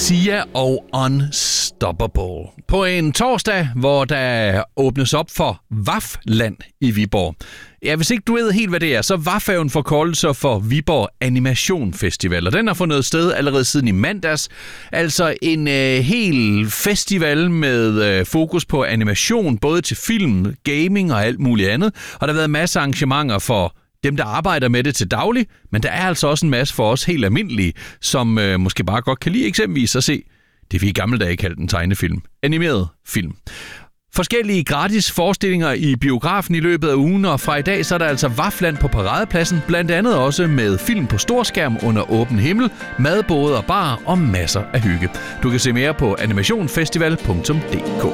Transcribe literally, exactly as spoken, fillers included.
Sia og Unstoppable. På en torsdag, hvor der åbnes op for Vafland i Viborg. Ja, hvis ikke du ved helt, hvad det er, så Vaf er jo en forkortelse for Viborg Animation Festival, og den har fundet sted allerede siden i mandags. Altså en øh, hel festival med øh, fokus på animation, både til film, gaming og alt muligt andet. Og der har været masser af arrangementer for dem, der arbejder med det til daglig, men der er altså også en masse for os helt almindelige, som øh, måske bare godt kan lide eksempelvis at se det, vi i gamle dage kaldte en tegnefilm. Animeret film. Forskellige gratis forestillinger i biografen i løbet af ugen, og fra i dag så er der altså Vafland på Paradepladsen, blandt andet også med film på storskærm under åben himmel, madbåde og bar og masser af hygge. Du kan se mere på animationfestival punktum d k.